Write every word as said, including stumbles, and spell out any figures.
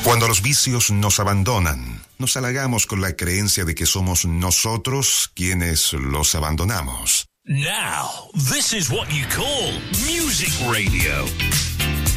Cuando los vicios nos abandonan, nos halagamos con la creencia de que somos nosotros quienes los abandonamos. Now, this is what you call music radio.